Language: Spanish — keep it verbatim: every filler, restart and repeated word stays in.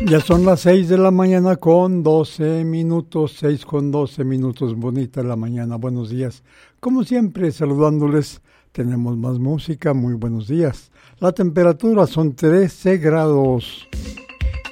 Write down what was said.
Ya son las seis de la mañana con doce minutos, seis con doce minutos, bonita la mañana, buenos días. Como siempre, saludándoles, tenemos más música, muy buenos días. La temperatura son trece grados.